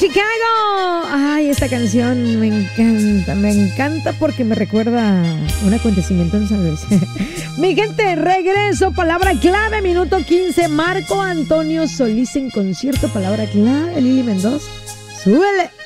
Chicago. Ay, esta canción me encanta porque me recuerda un acontecimiento en San Luis. Mi gente, regreso, palabra clave, minuto 15, Marco Antonio Solís en concierto, palabra clave, Lili Mendoza. Súbele.